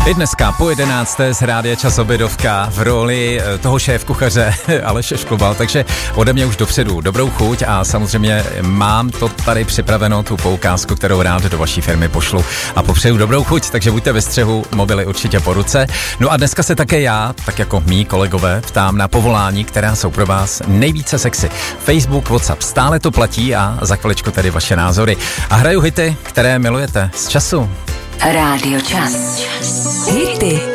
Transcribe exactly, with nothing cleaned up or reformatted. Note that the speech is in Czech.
I dneska po jedenácté z Rádia Čas obědovka v roli toho šéfkuchaře Aleše Šklubal, takže ode mě už dopředu dobrou chuť a samozřejmě mám to tady připraveno, tu poukázku, kterou rád do vaší firmy pošlu a popřeju dobrou chuť, takže buďte ve střehu, mobily určitě po ruce. No a dneska se také já, tak jako mý kolegové, ptám na povolání, která jsou pro vás nejvíce sexy. Facebook, WhatsApp, stále to platí a za chviličku tedy vaše názory. A hraju hity, které milujete z času. Rádio Čas. Hity